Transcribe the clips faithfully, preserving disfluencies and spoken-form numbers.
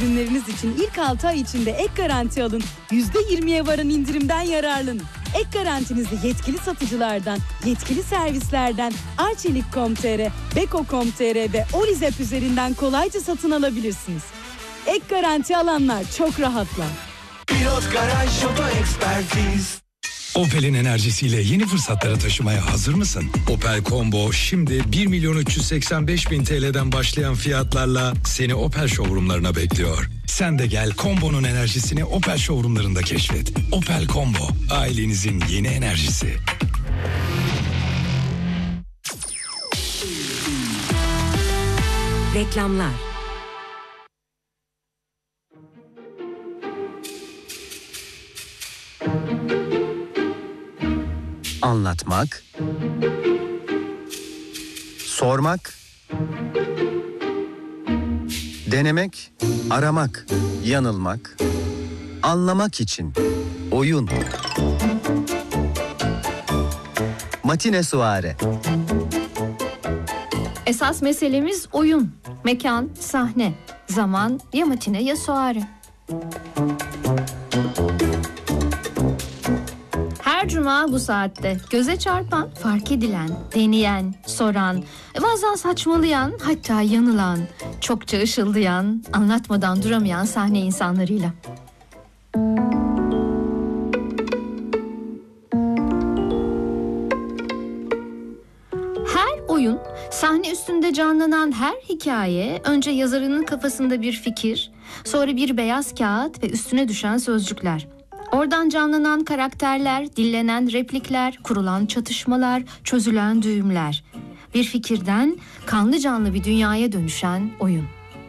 ürünleriniz için ilk altı ay içinde ek garanti alın. yüzde yirmiye varan indirimden yararlanın. Ek garantinizi yetkili satıcılardan, yetkili servislerden, arçelik nokta com nokta tr, beko nokta com nokta tr ve Olizep üzerinden kolayca satın alabilirsiniz. Ek garanti alanlar çok rahatlar. Pilot Garaj Oto Ekspertiz. Opel'in enerjisiyle yeni fırsatlara taşımaya hazır mısın? Opel Combo şimdi bir milyon üç yüz seksen beş bin T L'den başlayan fiyatlarla seni Opel showroomlarına bekliyor. Sen de gel Combo'nun enerjisini Opel showroomlarında keşfet. Opel Combo, ailenizin yeni enerjisi. Reklamlar. Anlatmak, sormak, denemek, aramak, yanılmak, anlamak için oyun. Matine Suare. Esas meselemiz oyun. Mekan, sahne. Zaman ya matine ya soare. Her cuma bu saatte göze çarpan, fark edilen, deneyen, soran, bazen saçmalayan, hatta yanılan, çokça ışıldayan, anlatmadan duramayan sahne insanlarıyla. Her oyun, sahne üstünde canlanan her hikaye, önce yazarının kafasında bir fikir, sonra bir beyaz kağıt ve üstüne düşen sözcükler. Oradan canlanan karakterler, dillenen replikler, kurulan çatışmalar, çözülen düğümler. Bir fikirden kanlı canlı bir dünyaya dönüşen oyun.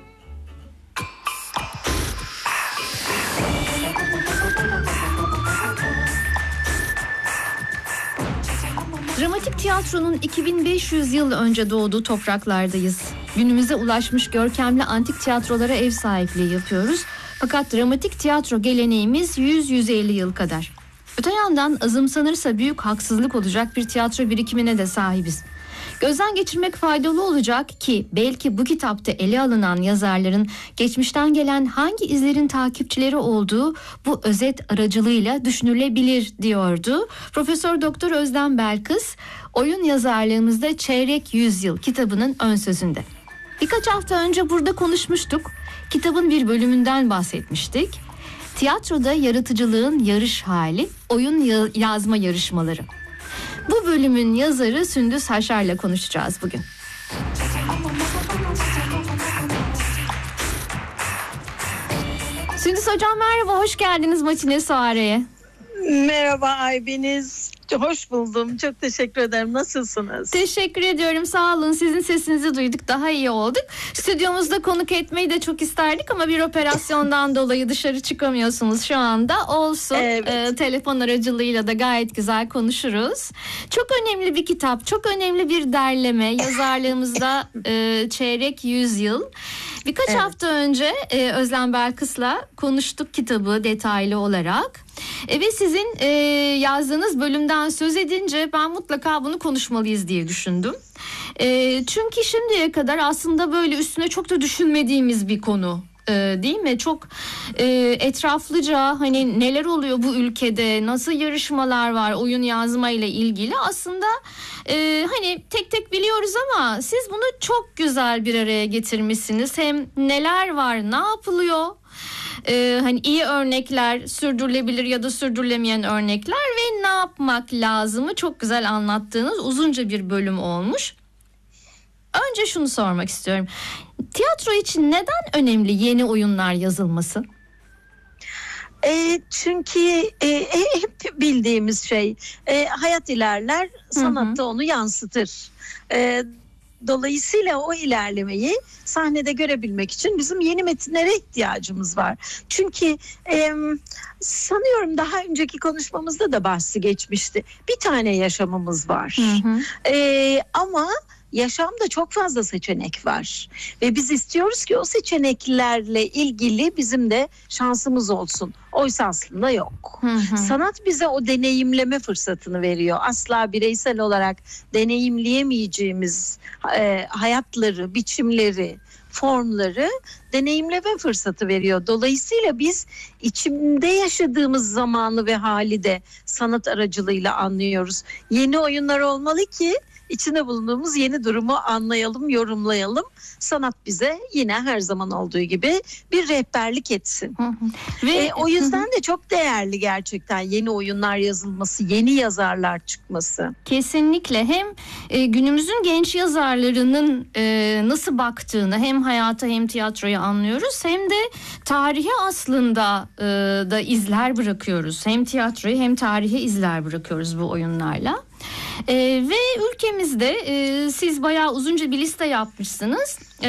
Dramatik tiyatronun iki bin beş yüz yıl önce doğduğu topraklardayız. Günümüze ulaşmış görkemli antik tiyatrolara ev sahipliği yapıyoruz. Fakat dramatik tiyatro geleneğimiz yüz yüz elli yıl kadar. Öte yandan azımsanırsa büyük haksızlık olacak bir tiyatro birikimine de sahibiz. Gözden geçirmek faydalı olacak ki belki bu kitapta ele alınan yazarların geçmişten gelen hangi izlerin takipçileri olduğu bu özet aracılığıyla düşünülebilir diyordu Profesör Doktor Özlem Belkıs, oyun yazarlığımızda çeyrek yüzyıl kitabının ön sözünde. Birkaç hafta önce burada konuşmuştuk. Kitabın bir bölümünden bahsetmiştik. Tiyatroda yaratıcılığın yarış hali, oyun yazma yarışmaları. Bu bölümün yazarı Sündüz Haşar'la konuşacağız bugün. Sündüz Hocam merhaba, hoş geldiniz Matine Suare'ye. Merhaba Aybeniz. Hoş buldum. Çok teşekkür ederim. Nasılsınız? Teşekkür ediyorum. Sağ olun. Sizin sesinizi duyduk. Daha iyi olduk. Stüdyomuzda konuk etmeyi de çok isterdik ama bir operasyondan dolayı dışarı çıkamıyorsunuz şu anda. Olsun. Evet. Ee, telefon aracılığıyla da gayet güzel konuşuruz. Çok önemli bir kitap. Çok önemli bir derleme. Yazarlığımızda e, çeyrek yüzyıl. Birkaç evet. hafta önce e, Özlem Belkıs'la konuştuk kitabı detaylı olarak. E, ve sizin e, yazdığınız bölümden söz edince ben mutlaka bunu konuşmalıyız diye düşündüm. E, çünkü şimdiye kadar aslında böyle üstüne çok da düşünmediğimiz bir konu. Ee, değil mi? Çok e, etraflıca hani neler oluyor bu ülkede, nasıl yarışmalar var oyun yazma ile ilgili aslında e, hani tek tek biliyoruz ama siz bunu çok güzel bir araya getirmişsiniz. Hem neler var, ne yapılıyor? Ee, hani iyi örnekler, sürdürülebilir ya da sürdürülemeyen örnekler ve ne yapmak lazımı çok güzel anlattığınız uzunca bir bölüm olmuş. Önce şunu sormak istiyorum. Tiyatro için neden önemli yeni oyunlar yazılması? E, çünkü e, hep bildiğimiz şey e, hayat ilerler, sanat da onu yansıtır. E, dolayısıyla o ilerlemeyi sahnede görebilmek için bizim yeni metinlere ihtiyacımız var. Çünkü e, sanıyorum daha önceki konuşmamızda da bahsi geçmişti. Bir tane yaşamımız var. Hı hı. E, ama yaşamda çok fazla seçenek var ve biz istiyoruz ki o seçeneklerle ilgili bizim de şansımız olsun. Oysa aslında yok. Hı hı. Sanat bize o deneyimleme fırsatını veriyor. Asla bireysel olarak deneyimleyemeyeceğimiz e, hayatları, biçimleri, formları deneyimleme fırsatı veriyor. Dolayısıyla biz içinde yaşadığımız zamanı ve hali de sanat aracılığıyla anlıyoruz. Yeni oyunlar olmalı ki içinde bulunduğumuz yeni durumu anlayalım, yorumlayalım. Sanat bize yine her zaman olduğu gibi bir rehberlik etsin. Hı hı. Ve E, o yüzden de çok değerli gerçekten yeni oyunlar yazılması, yeni yazarlar çıkması. kesinlikle hem e, günümüzün genç yazarlarının e, nasıl baktığını hem hayata hem tiyatroya anlıyoruz, hem de tarihe aslında e, da izler bırakıyoruz. Hem tiyatroya hem tarihe izler bırakıyoruz bu oyunlarla. E, ve ülkemizde e, siz bayağı uzunca bir liste yapmışsınız. E,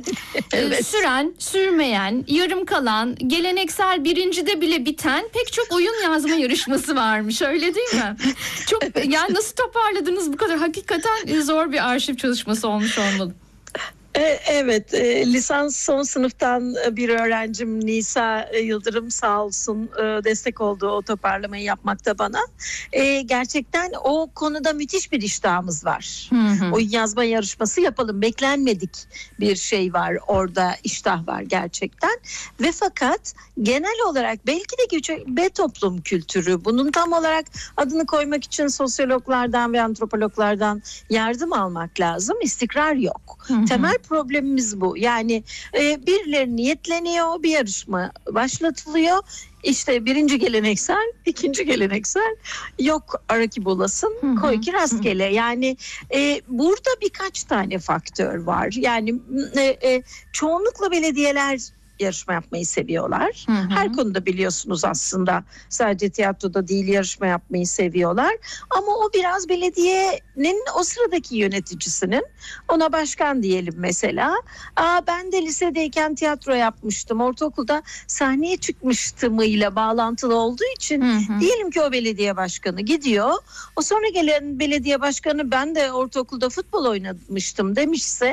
Evet. e, süren, sürmeyen, yarım kalan, geleneksel birincide bile biten pek çok oyun yazma yarışması varmış, öyle değil mi? Çok yani nasıl toparladınız bu kadar? Hakikaten zor bir arşiv çalışması olmuş olmalı. E, Evet, e, lisans son sınıftan e, bir öğrencim Nisa e, Yıldırım sağ olsun e, destek oldu o toparlamayı yapmakta bana. E, gerçekten o konuda müthiş bir iştahımız var. Hı hı. Oyun yazma yarışması yapalım. Beklenmedik bir şey var orada, iştah var gerçekten. Ve fakat genel olarak belki de küçük B toplum kültürü, bunun tam olarak adını koymak için sosyologlardan ve antropologlardan yardım almak lazım. İstikrar yok. Hı hı. Temel problemimiz bu. Yani e, birileri niyetleniyor, bir yarışma başlatılıyor. İşte birinci geleneksel, ikinci geleneksel, yok rakip olasın, Hı hı. koy ki rastgele. Yani e, burada birkaç tane faktör var. Yani e, e, çoğunlukla belediyeler yarışma yapmayı seviyorlar. Hı hı. Her konuda biliyorsunuz aslında, sadece tiyatroda değil, yarışma yapmayı seviyorlar. Ama o biraz belediyenin o sıradaki yöneticisinin, ona başkan diyelim mesela. Aa, ben de lisedeyken tiyatro yapmıştım, ortaokulda sahneye çıkmıştımıyla bağlantılı olduğu için Hı hı. diyelim ki o belediye başkanı gidiyor. O sonra gelen belediye başkanı ben de ortaokulda futbol oynamıştım demişse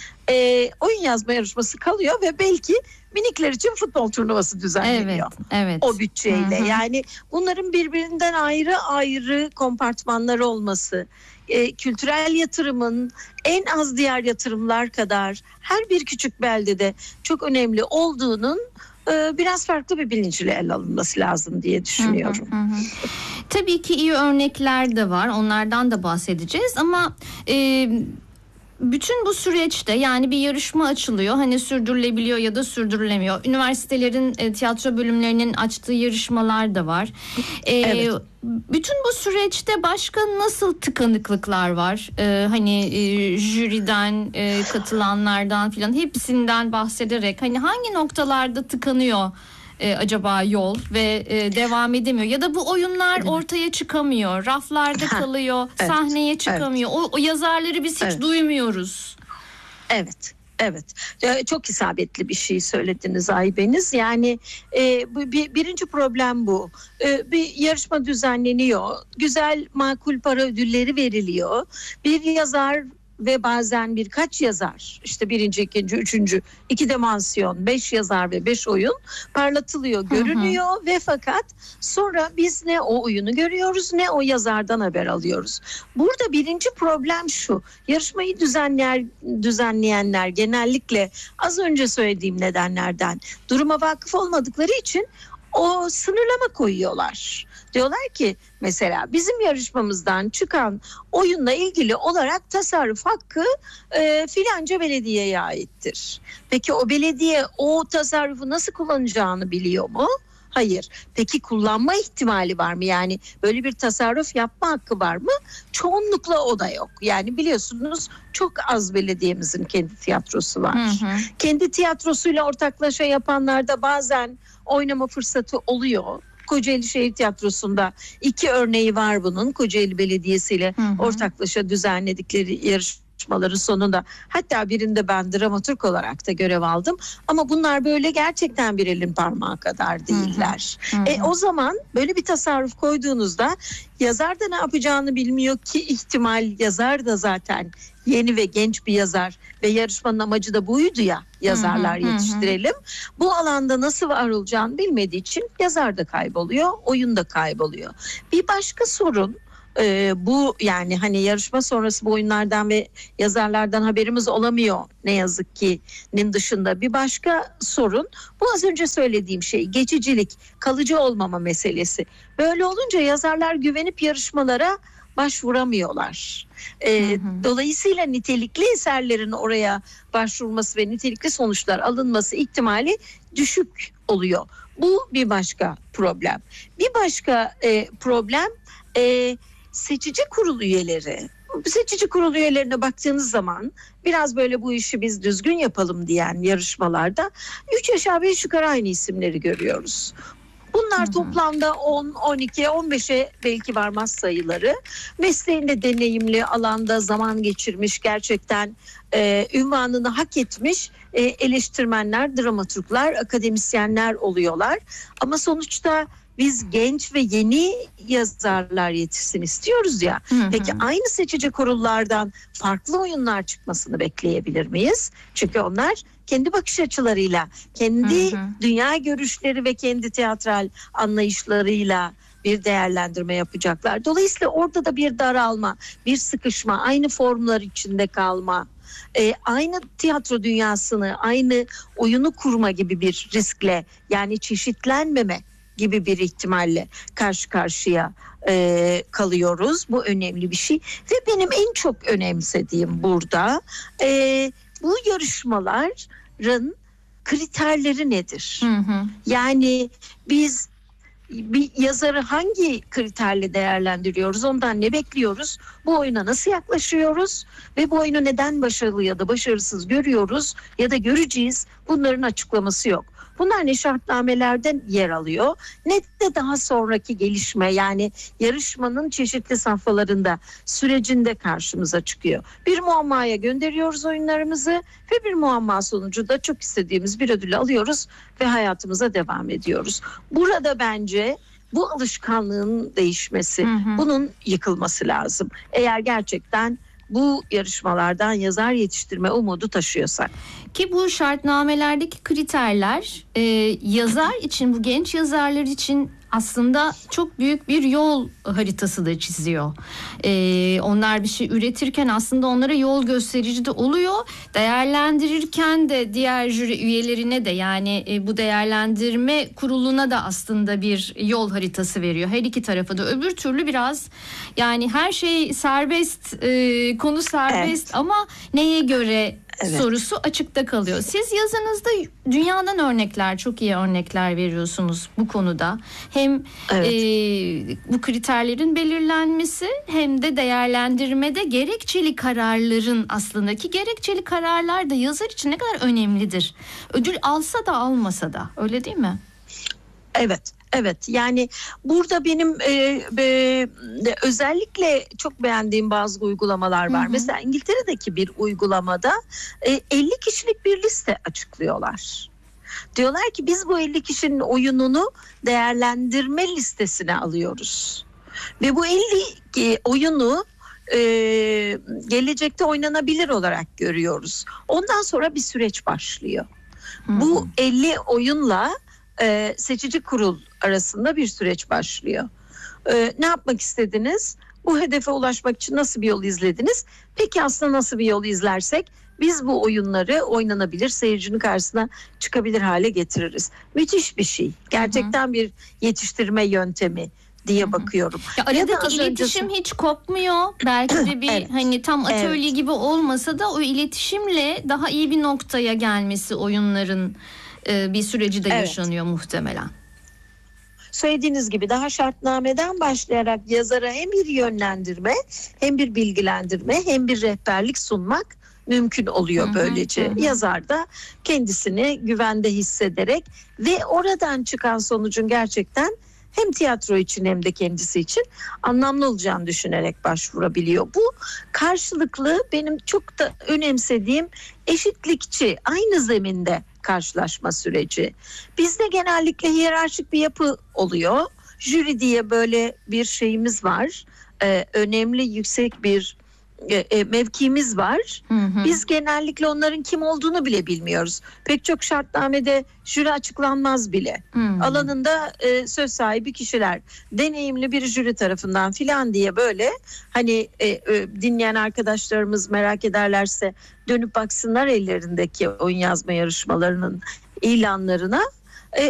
e, oyun yazma yarışması kalıyor ve belki minikler için futbol turnuvası düzenleniyor. Evet, evet. O bütçeyle. Hı hı. Yani bunların birbirinden ayrı ayrı kompartmanları olması, e, kültürel yatırımın en az diğer yatırımlar kadar her bir küçük beldede çok önemli olduğunun e, biraz farklı bir bilinçle ele alınması lazım diye düşünüyorum. Hı hı hı. Tabii ki iyi örnekler de var. Onlardan da bahsedeceğiz ama e, bütün bu süreçte, yani bir yarışma açılıyor, hani sürdürülebiliyor ya da sürdürülemiyor. Üniversitelerin e, tiyatro bölümlerinin açtığı yarışmalar da var. E, Evet. Bütün bu süreçte başka nasıl tıkanıklıklar var? E, hani e, jüriden, e, katılanlardan filan hepsinden bahsederek hani hangi noktalarda tıkanıyor e, acaba yol ve e, devam edemiyor, ya da bu oyunlar ortaya çıkamıyor, raflarda kalıyor, evet, sahneye çıkamıyor. O, o yazarları biz hiç Evet. duymuyoruz. Evet. Evet, Ee, çok isabetli bir şey söylediniz Aybeniz. Yani e, bu, bir, birinci problem bu. E, bir yarışma düzenleniyor, güzel makul para ödülleri veriliyor. Bir yazar ve bazen birkaç yazar, işte birinci, ikinci, üçüncü, iki de mansiyon, beş yazar ve beş oyun parlatılıyor, görünüyor. Hı hı. Ve fakat sonra biz ne o oyunu görüyoruz ne o yazardan haber alıyoruz. Burada birinci problem şu: yarışmayı düzenler, düzenleyenler genellikle az önce söylediğim nedenlerden duruma vakıf olmadıkları için o sınırlama koyuyorlar. Diyorlar ki mesela bizim yarışmamızdan çıkan oyunla ilgili olarak tasarruf hakkı e, filanca belediyeye aittir. Peki o belediye o tasarrufu nasıl kullanacağını biliyor mu? Hayır. Peki kullanma ihtimali var mı? Yani böyle bir tasarruf yapma hakkı var mı? Çoğunlukla o da yok. Yani biliyorsunuz çok az belediyemizin kendi tiyatrosu var. Hı hı. Kendi tiyatrosuyla ortaklaşa yapanlarda bazen oynama fırsatı oluyor. Kocaeli Şehir Tiyatrosu'nda iki örneği var bunun. Kocaeli Belediyesi ile Hı hı. ortaklaşa düzenledikleri yarışmaların sonunda, hatta birinde ben dramaturg olarak da görev aldım. Ama bunlar böyle gerçekten bir elin parmağı kadar değiller. Hı hı. E, o zaman böyle bir tasarruf koyduğunuzda yazar da ne yapacağını bilmiyor ki, ihtimal yazar da zaten yeni ve genç bir yazar ve yarışmanın amacı da buydu ya, yazarlar Hı hı, yetiştirelim. Bu alanda nasıl var olacağını bilmediği için yazar da kayboluyor, oyun da kayboluyor. Bir başka sorun Ee, bu yani hani yarışma sonrası bu oyunlardan ve yazarlardan haberimiz olamıyor ne yazık ki'nin dışında. Bir başka sorun bu az önce söylediğim şey, geçicilik, kalıcı olmama meselesi. Böyle olunca yazarlar güvenip yarışmalara başvuramıyorlar. Ee, hı hı. Dolayısıyla nitelikli eserlerin oraya başvurması ve nitelikli sonuçlar alınması ihtimali düşük oluyor. Bu bir başka problem. Bir başka e, problem e, seçici kurul üyeleri. Seçici kurul üyelerine baktığınız zaman biraz böyle bu işi biz düzgün yapalım diyen yarışmalarda üç aşağı beş yukarı aynı isimleri görüyoruz. Bunlar hı hı. toplamda on, on iki, on beşe belki varmaz sayıları. Mesleğinde deneyimli, alanda zaman geçirmiş, gerçekten e, ünvanını hak etmiş e, eleştirmenler, dramaturglar, akademisyenler oluyorlar. Ama sonuçta biz genç ve yeni yazarlar yetişsin istiyoruz ya. Hı hı. Peki aynı seçici kurullardan farklı oyunlar çıkmasını bekleyebilir miyiz? Çünkü onlar kendi bakış açılarıyla, kendi hı hı. dünya görüşleri ve kendi tiyatral anlayışlarıyla bir değerlendirme yapacaklar. Dolayısıyla orada da bir daralma, bir sıkışma, aynı formlar içinde kalma, e, aynı tiyatro dünyasını, aynı oyunu kurma gibi bir riskle, yani çeşitlenmeme gibi bir ihtimalle karşı karşıya e, kalıyoruz. Bu önemli bir şey ve benim en çok önemsediğim burada e, bu yarışmaların kriterleri nedir? Hı hı. Yani biz bir yazarı hangi kriterle değerlendiriyoruz? Ondan ne bekliyoruz? Bu oyuna nasıl yaklaşıyoruz? Ve bu oyunu neden başarılı ya da başarısız görüyoruz ya da göreceğiz? Bunların açıklaması yok. Bunlar ne şartnamelerden yer alıyor ne de daha sonraki gelişme, yani yarışmanın çeşitli safhalarında, sürecinde karşımıza çıkıyor. Bir muammaya gönderiyoruz oyunlarımızı ve bir muamma sonucu da çok istediğimiz bir ödülü alıyoruz ve hayatımıza devam ediyoruz. Burada bence bu alışkanlığın değişmesi, hı hı. bunun yıkılması lazım. Eğer gerçekten bu yarışmalardan yazar yetiştirme umudu taşıyorsak. Ki bu şartnamelerdeki kriterler e, yazar için, bu genç yazarlar için aslında çok büyük bir yol haritası da çiziyor. Ee, onlar bir şey üretirken aslında onlara yol gösterici de oluyor. Değerlendirirken de diğer jüri üyelerine de, yani e, bu değerlendirme kuruluna da aslında bir yol haritası veriyor. Her iki tarafa da. Öbür türlü biraz yani her şey serbest, e, konu serbest, evet. ama neye göre? Evet. Sorusu açıkta kalıyor. Siz yazınızda dünyadan örnekler, çok iyi örnekler veriyorsunuz bu konuda. Hem evet. e, bu kriterlerin belirlenmesi hem de değerlendirmede gerekçeli kararların, aslında ki gerekçeli kararlar da yazar için ne kadar önemlidir. Ödül alsa da almasa da, öyle değil mi? Evet. Evet, yani burada benim e, e, özellikle çok beğendiğim bazı uygulamalar var. Hı hı. Mesela İngiltere'deki bir uygulamada e, elli kişilik bir liste açıklıyorlar. Diyorlar ki biz bu elli kişinin oyununu değerlendirme listesine alıyoruz. Ve bu elli oyunu e, gelecekte oynanabilir olarak görüyoruz. Ondan sonra bir süreç başlıyor. Hı hı. Bu elli oyunla Ee, seçici kurul arasında bir süreç başlıyor. Ee, ne yapmak istediniz? Bu hedefe ulaşmak için nasıl bir yol izlediniz? Peki aslında nasıl bir yol izlersek biz bu oyunları oynanabilir, seyircinin karşısına çıkabilir hale getiririz. Müthiş bir şey. Gerçekten Hı-hı. bir yetiştirme yöntemi diye Hı-hı. bakıyorum. Ya aradaki ya iletişim öncesi... hiç kopmuyor. Belki de bir evet. hani tam atölye evet. gibi olmasa da o iletişimle daha iyi bir noktaya gelmesi oyunların bir süreci de evet. yaşanıyor muhtemelen. Söylediğiniz gibi daha şartnameden başlayarak yazara hem bir yönlendirme, hem bir bilgilendirme, hem bir rehberlik sunmak mümkün oluyor hı hı, böylece. Hı. Yazar da kendisini güvende hissederek ve oradan çıkan sonucun gerçekten hem tiyatro için hem de kendisi için anlamlı olacağını düşünerek başvurabiliyor. Bu karşılıklı, benim çok da önemsediğim eşitlikçi, aynı zeminde karşılaşma süreci. Bizde genellikle hiyerarşik bir yapı oluyor. Jüri diye böyle bir şeyimiz var. Ee, önemli, yüksek bir e, e, mevkimiz var. Hı hı. Biz genellikle onların kim olduğunu bile bilmiyoruz. Pek çok şartnamede jüri açıklanmaz bile. Hı hı. Alanında e, söz sahibi kişiler, deneyimli bir jüri tarafından filan diye böyle hani e, e, dinleyen arkadaşlarımız merak ederlerse dönüp baksınlar ellerindeki oyun yazma yarışmalarının ilanlarına.